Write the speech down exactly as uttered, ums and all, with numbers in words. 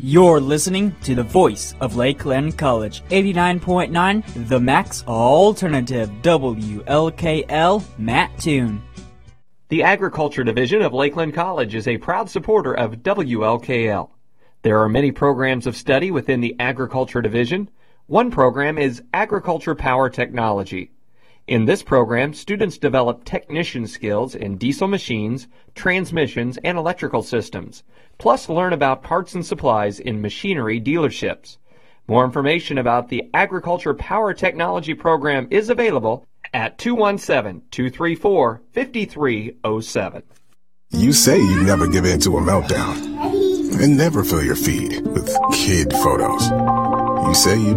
You're listening to the voice of Lakeland College, eighty-nine point nine, The Max Alternative, W L K L, Mattoon. The Agriculture Division of Lakeland College is a proud supporter of W L K L. There are many programs of study within the Agriculture Division. One program is Agriculture Power Technology. In this program, students develop technician skills in diesel machines, transmissions, and electrical systems, plus learn about parts and supplies in machinery dealerships. More information about the Agriculture Power Technology program is available at two one seven, two three four, five three zero seven. You say you never give in to a meltdown and never fill your feed with kid photos. You say you